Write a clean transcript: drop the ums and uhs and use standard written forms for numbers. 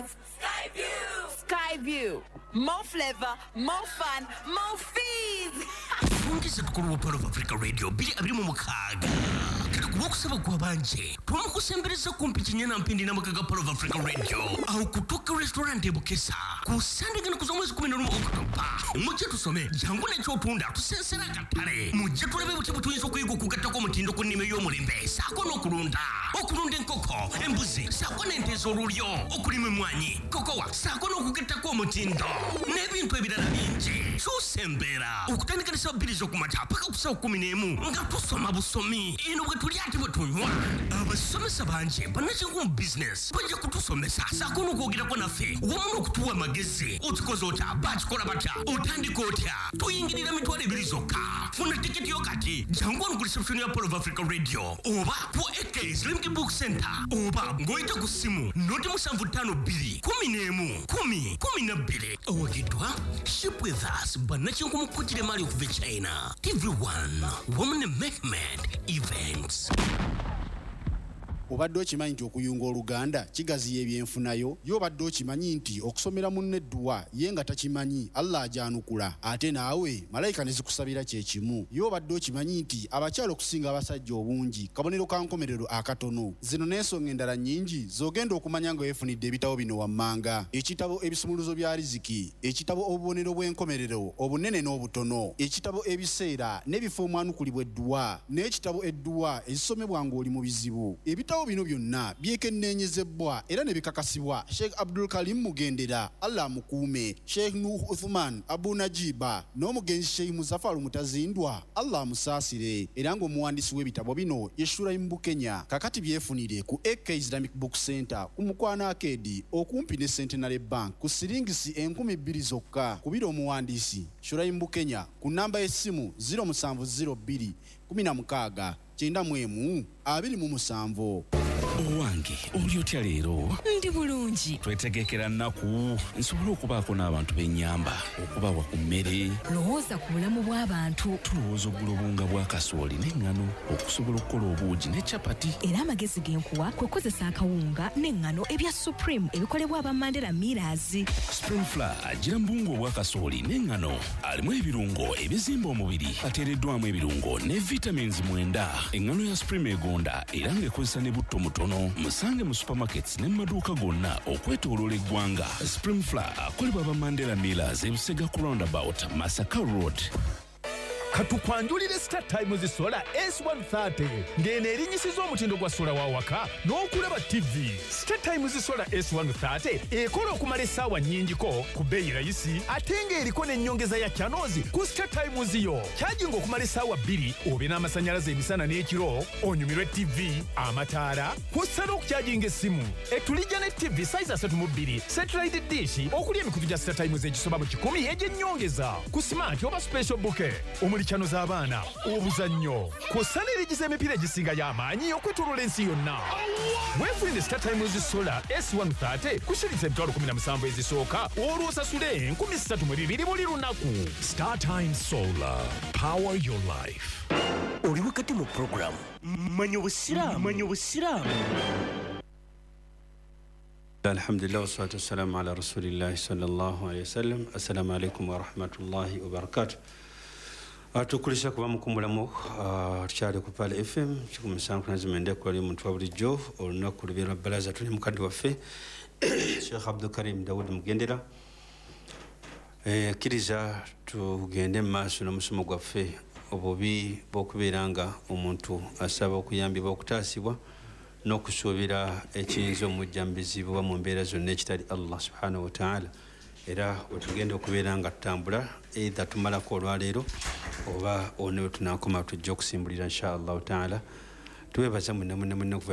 Skyview. More flavor, more fun, more fees. Ungeze tukuru Pearl of Africa Radio bili abiri mu mukaga. Kukusaba kwa banje. Tumukusembereza kumpi kinyana mpindi na mukaga Pearl of Africa Radio. Au kutoka restaurant ebukesa. Kusande gana kuzomwezi 11 Oktoba. Muje tusome jangu ne chotunda tusensera katare. Muje tulebe buti tuyinzo kuyigo kugatako mutindo kunime yo mulembe. Sako no kulunda. Okulunda enkoko, embuzi, sako nente zolulyo. Okulime mwanyi. Kokowa sako no kugatako mutindo. Nebintu ebirala bingi. Tusembera. Okutandika nisabiri zo kumata paka kusawo 11 nga tusoma busomi. Eno bwe tuli ati bwe tunywa. Abasomesa banje banachingu business. Bajja kutusomesa sako no kwogirako naffe. Wamu okutuwa magezi. Otikoze ota bakikola batya. Otandika otya. Tuyingirira mitwalo 2 zokka. Funa tiketi yo kati. Jangu ku reception ya Pearl of Africa Radio. Oba ku Ekes Limited Book Center. Oba ngoita ku simu. Noti 752 10 Owagidwa. Ship with us. Banachingu mukutire mali okuva China. TV1 Woman Mehmet Events. Obadde okimanyi nti okuyunga Oluganda kigaziya ebyenfunayo y'obadde okimanyi nti okusomera munne edduwa ye nga takimanyi Allah ajanukula ate naawe malayika ne zikusabira kye kimu y'obadde okimanyi nti abakyalo okusinga abasajja obungi kabonero ka nkomerero akatono zino n'ensonga endala nnyingi z'ogenda okumanya nga weefunidde ebitabo bino wammanga ekitabo ebisumuluzo bya riziki ekitabo obubonero bw'enkomerero obunene n'obutono ekitabo ebiseera n'ebifo omwanukulibwa edduwa n'ekitabo edduwa ezisomebwa ng'oli mu bizibu ebitabo bino byonna byekenneenyezebwa era ne bikakasibwa Sheikh Abdul Karim Mugendera Allah mukuume Sheikh Nuh Uthman Abu Najiba n'omugenzi Sheikh Muzaffar Mutazindwa Allah musaasire era ng'omuwandiisi w'ebitabo bino Yeshura Mbukenya kakati byefunire ku AK Islamic Book Center ku Mukwana Arcade okumpi ne Centenary Bank ku siringisi 2,000 zokka kubira omuwandiisi Shura Mbukenya ku namba y'essimu 0702 16 91 27. Owange oli otya leero? Ndi bulungi. Twetegekera nnaku nsobola okubaako n'abantu b'ennyamba okubawa ku mmere. Lowooza ku bulamu bw'abantu. Tulowooza oggula obunga bwa kasooli n'eŋŋano okusobola okukola obuugi ne capati. Era amagezi g'enkuwa kwe kukozesa akawunga n'eŋŋano ebya Supreme ebikolebwa aba Mandela Millers. Supreme Flour agira mbungo obwa kasooli n'eŋŋano alimu ebirungo ebizimba omubiri ateereddwamu ebirungo ne vitamins 9. Eŋŋano ya Supreme egonda era ng'ekozesa ne butto mutono. Musange mu supermarkets ne maduuka gonna okwetooloola eggwanga. Supreme Flour akolebwa aba Mandela Millers ebusega ku roundabout Masaka Road. Katukwanjulire Star Times Solar S130 ng'eno erinnyisiza omutindo gwa sola wa waka n'okulaba TV. Star Times Solar S130 ekola okumala essaawa nnyingiko ku bbeeyi rayisi ate ng'eriko n'ennyongeza ya channels ku Star Times yo. Kyajinga okumala essaawa 2 obe n'amasannyalaze emisana n'ekiro onyumirwe TV, amataala, kw'ossa n'okukyajinga essimu. Etulijja ne TV size 32 satellite dish okuli emikutu gya Star Times egisoba mu 10 egy'ennyongeza ku smart oba special bouquet. Chano z'abaana obuzannyo kw'ossa n'erigiza emipiira egisinga y'amaanyi okwetooloola ensi yonna. Weefunire Star Times Solar S130 kushiriza emitwalo 17 ezisooka olwo osasule 3,200 buli lunaku. Star Times Solar, power your life. Oli wakati mu program manyi obusiraamu. Alhamdulillah wassalatu wassalamu ala rasulillahi sallallahu alayhi wasallam. Assalamu alaikum wa rahmatullahi wa barakatuh. Tukulisha kuba mukumbulamu tukyali ku Pale FM 107.9 kwali omuntu wa bulijjo olunaku lubeera bbalaza tuli mukadde waffe Sheikh Abdul Karim Daud Mugendera akkiriza tugende mu maaso n'omusomo gwaffe obubi bw'okubeera nga omuntu asaba okuyambibwa okutaasibwa n'okusuubira ekiyinza omujja mu bizibu oba mu mbeera zonna ekitali Allah subhanahu wa ta'ala. Era wetugenda okubeera nga tutambula either tumalako olwaleero oba onewe tunakoma tujja okusimbulira insha Allah ta'ala. Twebaza munne